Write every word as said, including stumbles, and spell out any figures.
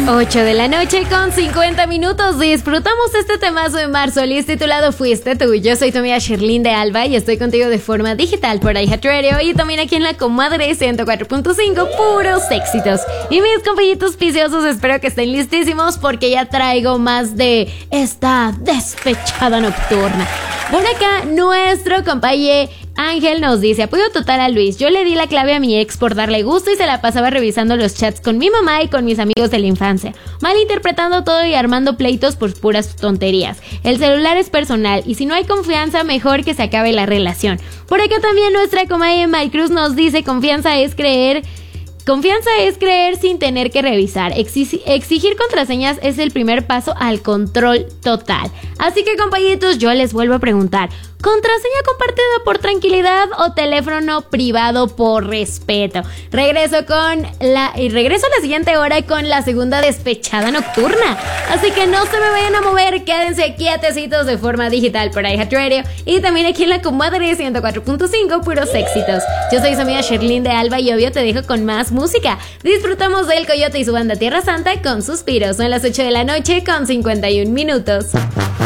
ocho de la noche con cincuenta minutos. Disfrutamos este temazo de Mar Solís titulado Fuiste Tú. Yo soy tu amiga Sherlyn de Alba y estoy contigo de forma digital por iHeartRadio y también aquí en la comadre ciento cuatro punto cinco, puros éxitos. Y mis compañitos piciosos, espero que estén listísimos porque ya traigo más de esta despechada nocturna. Por acá, nuestro compañero Ángel nos dice: apoyo total a Luis. Yo le di la clave a mi ex por darle gusto y se la pasaba revisando los chats con mi mamá y con mis amigos de la infancia, malinterpretando todo y armando pleitos por puras tonterías. El celular es personal y si no hay confianza, mejor que se acabe la relación. Por acá también nuestra comadre Maicruz nos dice: confianza es creer Confianza es creer sin tener que revisar. Exi- exigir contraseñas es el primer paso al control total. Así que, compañitos, yo les vuelvo a preguntar: ¿contraseña compartida por tranquilidad o teléfono privado por respeto? Regreso con la y regreso a la siguiente hora con la segunda despechada nocturna. Así que no se me vayan a mover, quédense quietecitos de forma digital por iHeartRadio y también aquí en la comadre ciento cuatro punto cinco, puros éxitos. Yo soy su amiga Sherlyn de Alba y obvio te dejo con más música. Disfrutamos del Coyote y su banda Tierra Santa con Suspiros. Son las ocho de la noche con cincuenta y un minutos.